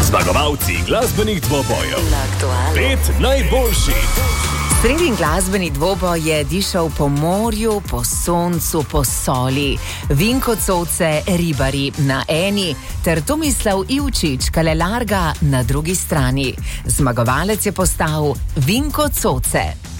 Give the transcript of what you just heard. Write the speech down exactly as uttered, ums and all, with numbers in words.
Zmagovalci glasbenih dvobojev. Pet najboljših. Sredin glasbeni dvoboj je dišal po morju, po soncu, po soli. Vinko Coce, ribari na eni, ter Tomislav Ivčič, Kalelarga na drugi strani. Zmagovalec je postal Vinko Coce.